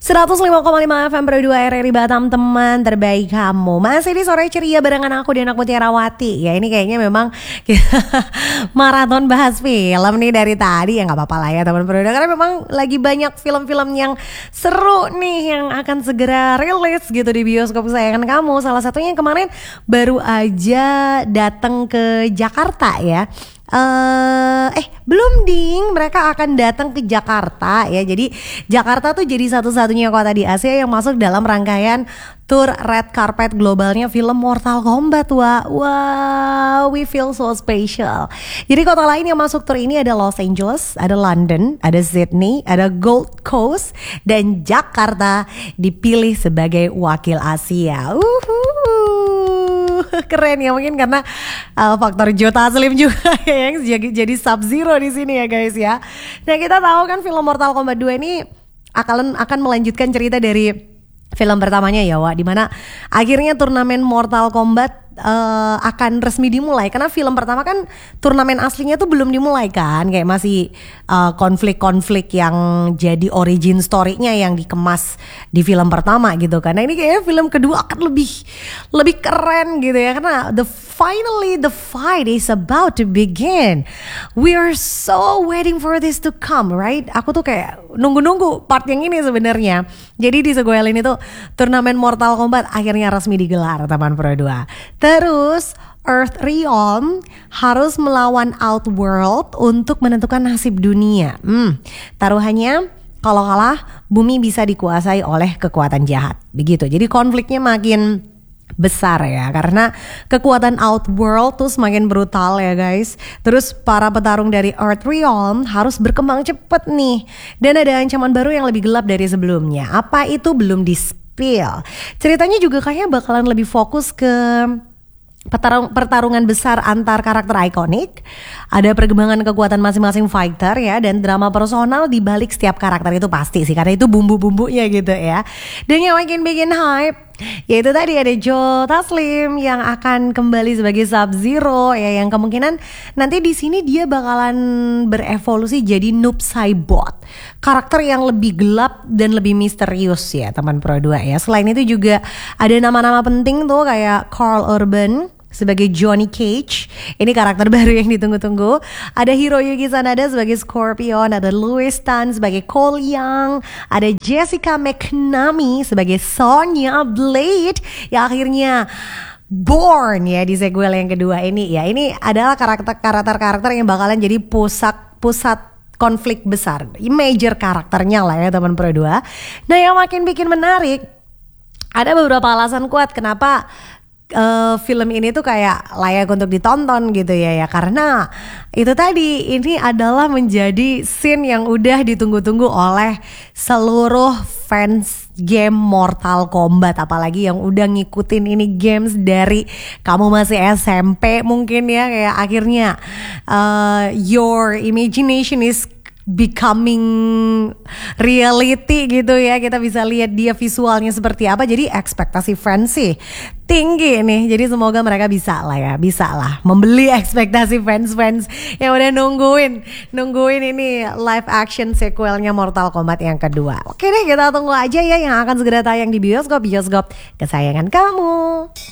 105,5 FM Pro 2 RRI Batam, teman terbaik kamu. Masih di sore ceria barengan aku Diana Mutiarawati. Ya ini kayaknya memang maraton bahas film nih dari tadi. Ya gak apa-apa lah ya teman Pro 2, karena memang lagi banyak film-film yang seru nih yang akan segera rilis gitu di bioskop kesayangan kamu. Salah satunya yang kemarin baru aja datang ke Jakarta ya. Belum ding, mereka akan datang ke Jakarta ya. Jadi Jakarta tuh jadi satu-satunya kota di Asia yang masuk dalam rangkaian tour red carpet globalnya film Mortal Kombat. Wow, we feel so special. Jadi kota lain yang masuk tour ini ada Los Angeles, ada London, ada Sydney, ada Gold Coast, dan Jakarta dipilih sebagai wakil Asia. Keren ya, mungkin karena faktor Joe Taslim juga yang jadi Sub-Zero di sini ya guys ya. Nah kita tahu kan film Mortal Kombat 2 ini akan melanjutkan cerita dari film pertamanya ya Wak, dimana akhirnya turnamen Mortal Kombat akan resmi dimulai. Karena film pertama kan turnamen aslinya tuh belum dimulai kan, kayak masih konflik-konflik yang jadi origin story-nya yang dikemas di film pertama gitu kan. Nah ini kayaknya film kedua akan lebih keren gitu ya, karena finally the fight is about to begin. We are so waiting for this to come, right? Aku tuh kayak nunggu-nunggu part yang ini sebenarnya. Jadi di sequel ini tuh turnamen Mortal Kombat akhirnya resmi digelar teman Pro 2. Terus Earth Realm harus melawan Outworld untuk menentukan nasib dunia. Taruhannya kalau kalah bumi bisa dikuasai oleh kekuatan jahat. Begitu. Jadi konfliknya makin besar ya, karena kekuatan Outworld tuh semakin brutal ya guys. Terus para petarung dari Earth Realm harus berkembang cepet nih. Dan ada ancaman baru yang lebih gelap dari sebelumnya. Apa itu belum di-spill. Ceritanya juga kayaknya bakalan lebih fokus ke pertarungan besar antar karakter ikonik, ada perkembangan kekuatan masing-masing fighter ya, dan drama personal di balik setiap karakter itu pasti sih, karena itu bumbu-bumbunya gitu ya. Dan yang makin bikin hype yaitu tadi ada Joe Taslim yang akan kembali sebagai Sub-Zero ya, yang kemungkinan nanti di sini dia bakalan berevolusi jadi Noob Saibot, karakter yang lebih gelap dan lebih misterius ya teman Pro 2 ya. Selain itu juga ada nama-nama penting tuh kayak Karl Urban sebagai Johnny Cage, ini karakter baru yang ditunggu-tunggu. Ada Hiroyuki Sanada sebagai Scorpion, ada Louis Tan sebagai Cole Young, ada Jessica McNamee sebagai Sonya Blade yang akhirnya born ya di sequel yang kedua ini ya. Ini adalah karakter yang bakalan jadi pusat konflik besar, major karakternya lah ya teman Pro 2. Nah yang makin bikin menarik, ada beberapa alasan kuat kenapa film ini tuh kayak layak untuk ditonton gitu ya, karena itu tadi, ini adalah menjadi scene yang udah ditunggu-tunggu oleh seluruh fans game Mortal Kombat, apalagi yang udah ngikutin ini games dari kamu masih SMP mungkin ya, kayak akhirnya your imagination is becoming reality gitu ya. Kita bisa lihat dia visualnya seperti apa. Jadi ekspektasi fans sih tinggi nih. Jadi semoga mereka bisa lah membeli ekspektasi fans yang udah nungguin ini live action sequelnya Mortal Kombat yang kedua. Oke deh, kita tunggu aja ya yang akan segera tayang di bioskop kesayangan kamu.